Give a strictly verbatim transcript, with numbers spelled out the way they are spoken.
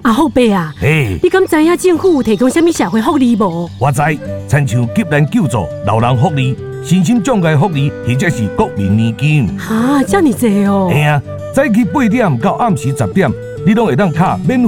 阿福伯啊， 嘿， 你敢知影政府有提供什么社会福利无？ 我知，亲像急难救助、老人福利、身心障碍福利，或者是国民年金。 哈，这么济哦。 嘿啊，早起八点到暗时十点，你拢会当卡免费